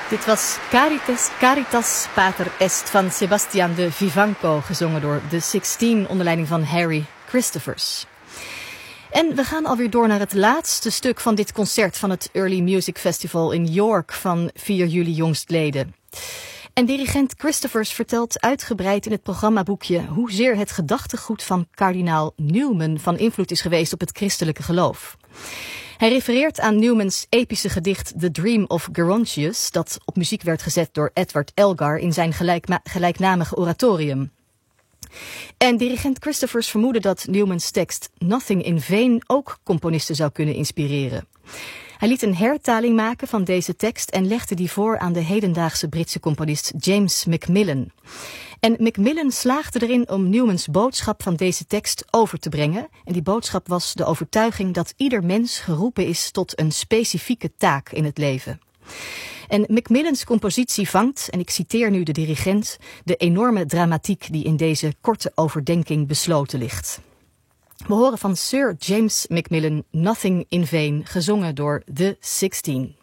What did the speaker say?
Dit was Caritas Pater Est van Sebastian de Vivanco, gezongen door The 16 onder leiding van Harry Christophers. En we gaan alweer door naar het laatste stuk van dit concert van het Early Music Festival in York van 4 juli jongstleden. En dirigent Christophers vertelt uitgebreid in het programmaboekje hoezeer het gedachtegoed van kardinaal Newman van invloed is geweest op het christelijke geloof. Hij refereert aan Newmans epische gedicht The Dream of Gerontius, dat op muziek werd gezet door Edward Elgar in zijn gelijknamige oratorium. En dirigent Christophers vermoedde dat Newmans tekst Nothing in Vain ook componisten zou kunnen inspireren. Hij liet een hertaling maken van deze tekst en legde die voor aan de hedendaagse Britse componist James Macmillan. En Macmillan slaagde erin om Newmans boodschap van deze tekst over te brengen. En die boodschap was de overtuiging dat ieder mens geroepen is tot een specifieke taak in het leven. En Macmillans compositie vangt, en ik citeer nu de dirigent, de enorme dramatiek die in deze korte overdenking besloten ligt. We horen van Sir James Macmillan Nothing in Vain, gezongen door The 16.